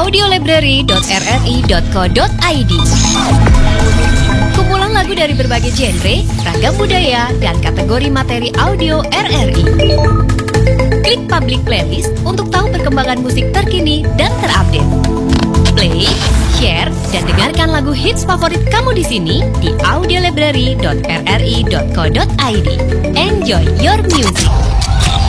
audiolibrary.rri.co.id. Kumpulan lagu dari berbagai genre, ragam budaya, dan kategori materi audio RRI. Klik public playlist untuk tahu perkembangan musik terkini dan terupdate. Play, share, dan dengarkan lagu hits favorit kamu di sini di audiolibrary.rri.co.id. Enjoy your music.